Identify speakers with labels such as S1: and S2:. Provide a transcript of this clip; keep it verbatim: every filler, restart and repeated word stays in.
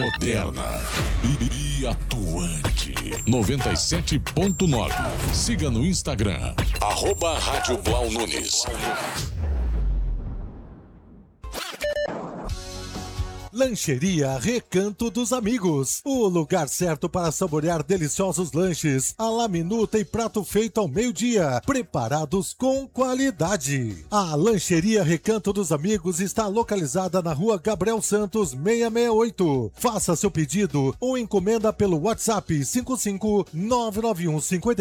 S1: moderna e, e atuante. noventa e sete ponto nove. Siga no Instagram, arroba Rádio Blau Nunes.
S2: Lancheria Recanto dos Amigos, o lugar certo para saborear deliciosos lanches à la minuta e prato feito ao meio-dia, preparados com qualidade. A Lancheria Recanto dos Amigos está localizada na Rua Gabriel Santos seiscentos e sessenta e oito. Faça seu pedido ou encomenda pelo WhatsApp cinco cinco nove nove um cinco